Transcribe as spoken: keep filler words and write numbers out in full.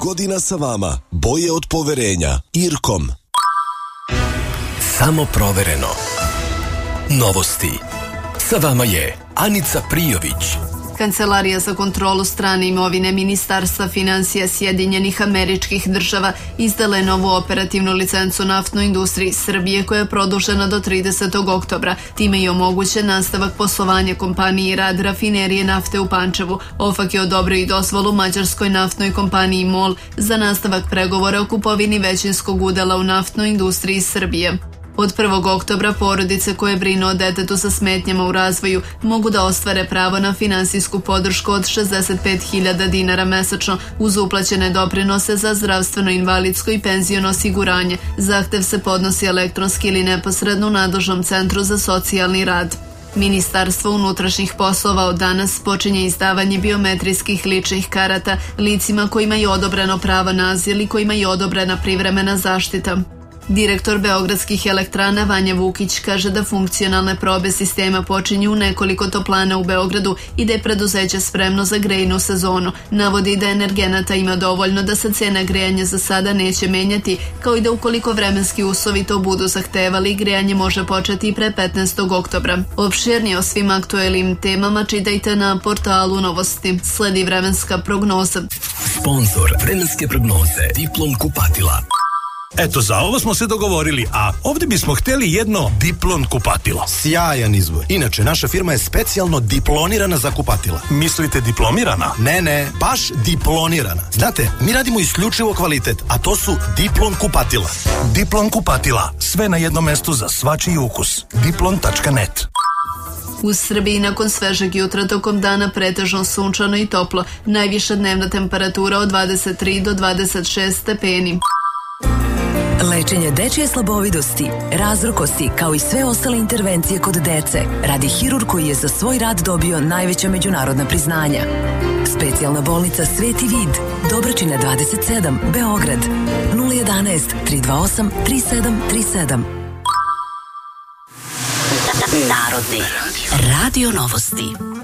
godina sa vama, bolje od poverenja. Irkom. Samo provereno. Novosti. Sa vama je Anica Prijović. Kancelarija za kontrolu strane imovine Ministarstva finansija Sjedinjenih Američkih Država izdala je novu operativnu licencu naftnoj industriji Srbije koja je produžena do tridesetog oktobra. Time je omogućen nastavak poslovanja kompaniji i rad rafinerije nafte u Pančevu. OFAK je odobrio i dozvolu mađarskoj naftnoj kompaniji MOL za nastavak pregovora o kupovini većinskog udela u naftnoj industriji Srbije. Od prvog oktobra porodice koje brinu o detetu sa smetnjama u razvoju mogu da ostvare pravo na finansijsku podršku od šezdeset pet hiljada dinara mesečno uz uplaćene doprinose za zdravstveno, invalidsko i penziono osiguranje. Zahtev se podnosi elektronski ili neposredno u nadležnom centru za socijalni rad. Ministarstvo unutrašnjih poslova od danas počinje izdavanje biometrijskih ličnih karata licima kojima je odobreno pravo na azil i kojima je odobrena privremena zaštita. Direktor Beogradskih elektrana Vanja Vukić kaže da funkcionalne probe sistema počinju u nekoliko toplana u Beogradu i da je preduzeće spremno za grejnu sezonu. Navodi da energenata ima dovoljno da se cena grejanja za sada neće menjati, kao i da ukoliko vremenski uslovi to budu zahtevali, grejanje može početi pre petnaestog oktobra. Opširnije o svim aktuelnim temama čitajte na portalu Novosti. Sledi vremenska prognoza. Sponzor vremenske prognoze Diplom kupatila. Eto, za ovo smo se dogovorili, a ovdje bismo htjeli jedno Diplon kupatilo. Sjajan izbor. Inače, naša firma je specijalno diplonirana za kupatila. Mislite diplomirana? Ne, ne, baš diplonirana. Znate, mi radimo isključivo kvalitet, a to su Diplon kupatila. Diplon kupatila. Sve na jednom mestu za svačiji ukus. diplon tačka net. U Srbiji nakon svežeg jutra tokom dana pretežno sunčano i toplo. Najviša dnevna temperatura od dvadeset tri do dvadeset šest stepeni. Lečenje dečje slabovidosti, razrokosti kao i sve ostale intervencije kod dece radi hirurg koji je za svoj rad dobio najveća međunarodna priznanja. Specijalna bolnica Sveti Vid, Dobračina dvadeset sedam, Beograd, nula jedanaest tri dva osam tri sedam tri sedam. Narodni radio Novosti.